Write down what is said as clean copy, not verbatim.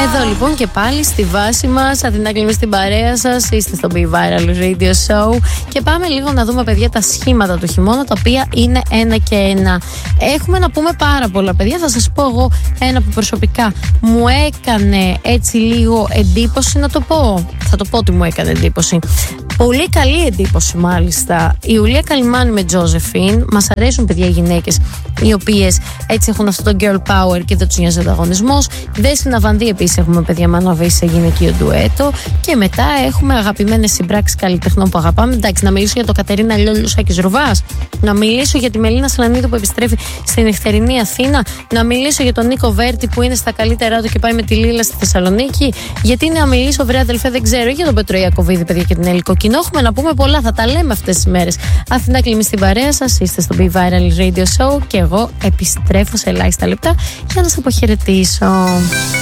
Εδώ λοιπόν και πάλι στη βάση μας, Αθηνά στην παρέα σας, είστε στο Be Viral Radio Show και πάμε λίγο να δούμε, παιδιά, τα σχήματα του χειμώνα, τα οποία είναι ένα και ένα. Έχουμε να πούμε πάρα πολλά, παιδιά. Θα σας πω εγώ ένα που προσωπικά μου έκανε έτσι λίγο εντύπωση, να το πω. Θα το πω ότι μου έκανε εντύπωση. Πολύ καλή εντύπωση, μάλιστα. Η Ιουλία Καλυμάνη με Τζόζεφιν. Μας αρέσουν, παιδιά, οι γυναίκες οι οποίες έτσι έχουν αυτό το girl power και δεν τους νοιάζει ο ανταγωνισμός. Δέσποινα Ναβανδί επίσης έχουμε, παιδιά, με αναβεί σε γυναικείο ντουέτο. Και μετά έχουμε αγαπημένες συμπράξεις καλλιτεχνών που αγαπάμε. Εντάξει, να μιλήσω για το Κατερίνα Λιόλιο Σάκης Ρουβάς. Να μιλήσω για τη Μελίνα Σλανίδου που επιστρέφει στην νυχτερινή Αθήνα. Να μιλήσω για τον Νίκο Βέρτη που είναι στα καλύτερά του και πάει με τη Λίλα στη Θεσσαλονίκη. Γιατί να μιλήσω, βρε αδελφέ, δεν ξέρω, για τον Πέτρο Ιακωβίδη, παιδιά, και την Ελληνικό κοινό. Έχουμε να πούμε πολλά, θα τα λέμε αυτές τις μέρες. Αθηνά Κλιμή στην παρέα σας, είστε στο Be Viral Radio Show και εγώ επιστρέφω σε ελάχιστα λεπτά για να σας αποχαιρετήσω.